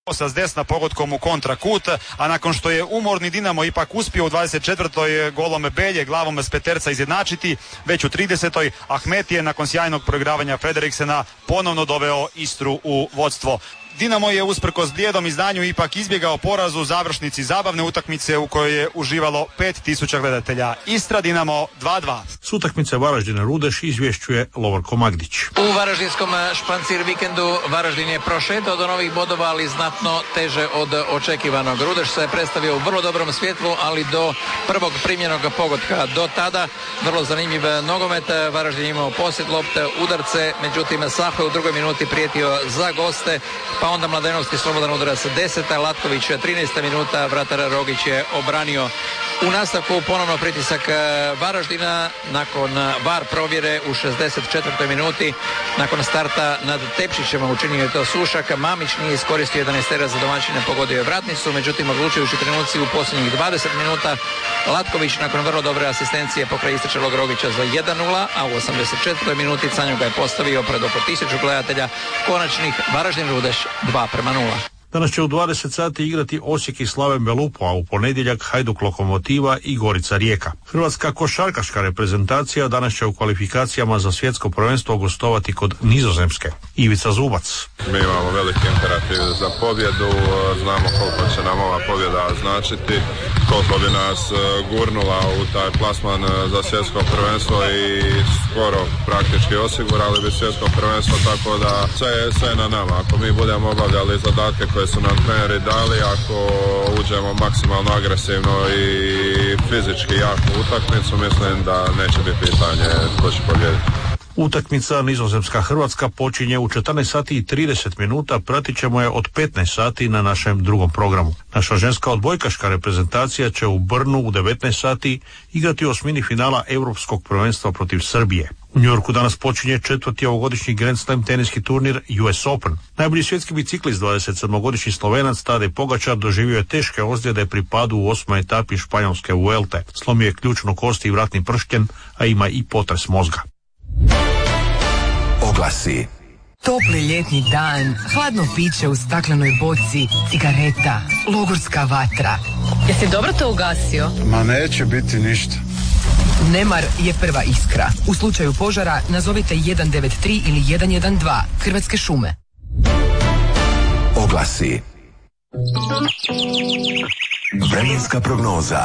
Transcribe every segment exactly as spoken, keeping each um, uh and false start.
sa s desna pogodkom u kontrakut, a nakon što je umorni Dinamo ipak uspio u dvadeset četvrtoj golom Belje glavom s peterca izjednačiti, već u tridesetoj Ahmeti je nakon sjajnog proigravanja Frederiksena ponovno doveo Istru u vodstvo. Dinamo je usprkos blijedom izdanju ipak izbjegao poraz u završnici zabavne utakmice u kojoj je uživalo pet tisuća gledatelja. Istra Dinamo dva dva. S utakmice Varaždina Rudeš izvješćuje Lovorko Magdić. U varaždinskom špancir vikendu Varaždin je prošetao do novih bodova, ali znatno teže od očekivanog. Rudeš se je predstavio u vrlo dobrom svjetlu, ali do prvog primljenog pogotka. Do tada vrlo zanimljiv nogomet. Varaždin je imao posjed lopte, udarce, međutim Saho je u drugoj minuti prijetio za goste, pa onda Mladenovski slobodan udarac deseta, Latković trinaesta minuta, vratar Rogić je obranio. U nastavku ponovno pritisak Varaždina nakon var provjere u šezdeset četvrtoj minuti. Nakon starta nad Tepšićem učinio je to Sušak. Mamić nije iskoristio jedanaestera za domaćine, pogodio je vratnicu, međutim odlučujući trenuci u posljednjih dvadeset minuta Latković nakon vrlo dobre asistencije pokraj istrčalog Rogića za jedan nula, a u osamdeset četvrtoj minuti Canju ga je postavio pred oko tisuću gledatelja. Konačnih Varaždin Rudeš dva prema nula. Danas će u dvadeset sati igrati Osijek i Slaven Belupo, a u ponedjeljak Hajduk Lokomotiva i Gorica Rijeka. Hrvatska košarkaška reprezentacija danas će u kvalifikacijama za svjetsko prvenstvo gostovati kod Nizozemske. Ivica Zubac. Mi imamo veliki imperativ za pobjedu, znamo koliko će nam ova pobjeda značiti, koliko bi nas gurnula u taj plasman za svjetsko prvenstvo i skoro praktički osigurali bi svjetsko prvenstvo, tako da sve je, sve je na nama. Ako mi budemo obavljali zadatke koje su nam treneri dali, ako uđemo maksimalno agresivno i fizički jaku utakmicu, mislim da neće biti pitanje tko će pobijediti. Utakmica Nizozemska-Hrvatska počinje u četrnaest sati i trideset minuta, pratit ćemo je od petnaest sati na našem drugom programu. Naša ženska odbojkaška reprezentacija će u Brnu u devetnaest sati igrati osmini finala Europskog prvenstva protiv Srbije. U New Yorku danas počinje četvrti ovogodišnji Grand Slam teniski turnir U S Open. Najbolji svjetski biciklist, dvadeset sedmogodišnji Slovenac Tadej Pogačar doživio je teške ozljede pri padu u osmoj etapi španjolske Vuelte. Slomio je ključnu kost i vratni pršljen, a ima i potres mozga. Oglasi. Topli ljetni dan, hladno piće u staklenoj boci, cigareta, logorska vatra. Jesi dobro to ugasio? Ma neće biti ništa. Nemar je prva iskra. U slučaju požara nazovite jedan devet tri ili jedan jedan dva. Hrvatske šume. Oglasi. Vremenska prognoza.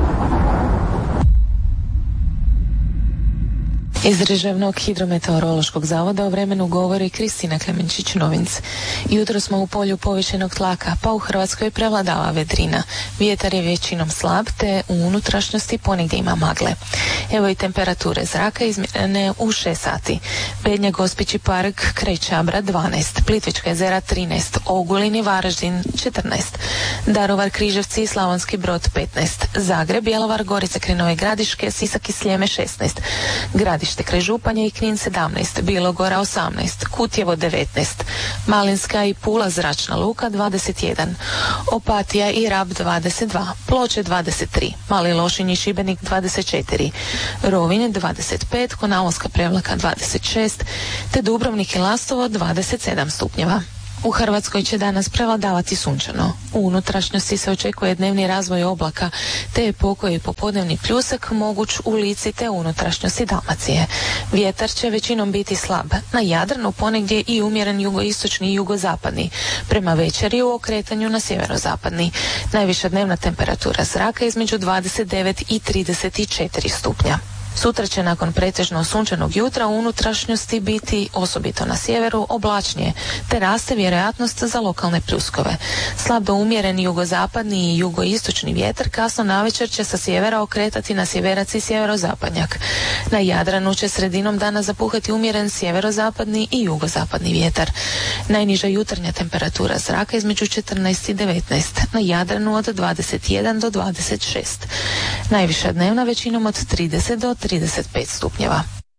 Iz Državnog hidrometeorološkog zavoda o vremenu govori Kristina Klemenčić-Novinc. Jutro smo u polju povišenog tlaka, pa u Hrvatskoj prevladava vedrina. Vjetar je većinom slab, te u unutrašnjosti ponegdje ima magle. Evo i temperature zraka izmjerene u šest sati. Bednje Gospići park, kraj Čabra dvanaest, Plitvička jezera trinaest, Ogulin i Varaždin četrnaest, Daruvar, Križevci i Slavonski Brod petnaest, Zagreb, Bjelovar, Gorica, Krenove Gradiške, Sisak i Sljeme šesnaest, Gradište kraj Županja i Knin sedamnaest, Bilogora osamnaest, Kutjevo devetnaest, Malinska i Pula zračna luka dvadeset jedan, Opatija i Rab dvadeset dva, Ploče dvadeset tri, Mali Lošinj i Šibenik dvadeset četiri, Rovinj dvadeset pet, Konavoska Prevlaka dvadeset šest, te Dubrovnik i Lastovo dvadeset sedam stupnjeva. U Hrvatskoj će danas prevladavati sunčano. U unutrašnjosti se očekuje dnevni razvoj oblaka, te je pokoji popodnevni pljusak moguć u Lici te unutrašnjosti Dalmacije. Vjetar će većinom biti slab. Na Jadranu ponegdje i umjeren jugoistočni i jugozapadni. Prema večeri u okretanju na sjeverozapadni. Najviša dnevna temperatura zraka između dvadeset devet i trideset četiri stupnja. Sutra će nakon pretežno sunčanog jutra u unutrašnjosti biti, osobito na sjeveru, oblačnije, te raste vjerojatnost za lokalne pljuskove. Slab do umjeren jugozapadni i jugoistočni vjetar kasno navečer će sa sjevera okretati na sjeverac i sjeverozapadnjak. Na Jadranu će sredinom dana zapuhati umjeren sjeverozapadni i jugozapadni vjetar. Najniža jutarnja temperatura zraka između četrnaest i devetnaest, na Jadranu od dvadeset jedan do dvadeset šest. Najviša dnevna većinom od trideset do trideset pet stupnjeva.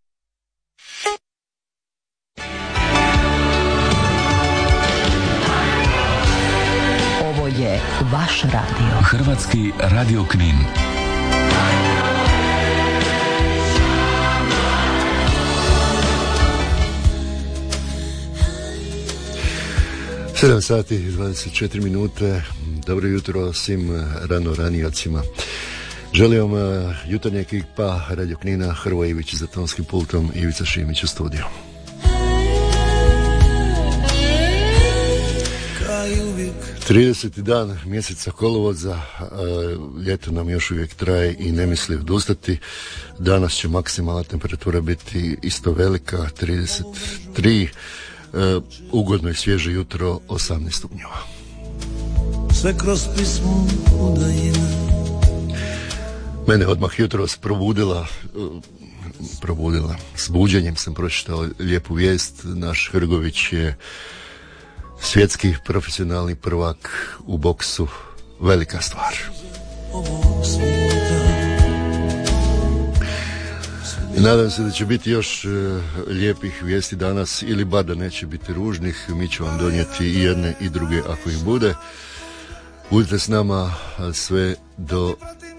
Ovo je vaš radio. Hrvatski radio Knin. sedam sati i dvadeset četiri minute. Dobro jutro svim rano ranijacima. Želim vam jutarnja ekipa Radio Knina, Hrvoje Ivić za tonskim pultom, Ivica Šimić u studiju. trideseti dan mjeseca kolovoza, ljeto nam još uvijek traje i ne misli odustati. Danas će maksimalna temperatura biti isto velika, trideset tri, ugodno i svježe jutro, osamnaest stupnjeva. Sve kroz pismo udajina. Mene odmah jutros probudila probudila s buđenjem sam pročitao lijepu vijest. Naš Hrgović je svjetski profesionalni prvak u boksu. Velika stvar. I nadam se da će biti još uh, lijepih vijesti danas, ili bar da neće biti ružnih. Mi ćemo vam donijeti i jedne i druge ako ih bude. Budite s nama sve do